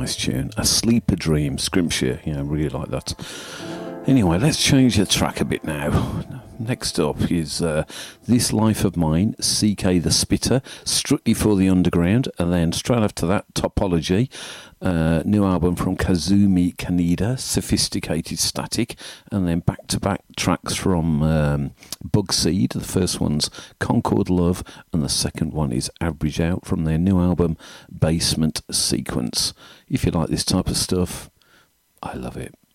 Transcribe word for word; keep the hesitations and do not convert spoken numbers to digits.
nice tune. A Sleeper Dream, Scrimshire. Yeah, I really like that. Anyway, let's change the track a bit now. Next up is uh, This Life of Mine, C K the Spitter, Strictly for the Underground, and then straight after that, Topology, uh, new album from Kazumi Kaneda, Sophisticated Static, and then back-to-back tracks from um, Bugseed. The first one's Concord Love, and the second one is Average Out from their new album, Basement Sequence. If you like this type of stuff, I love it.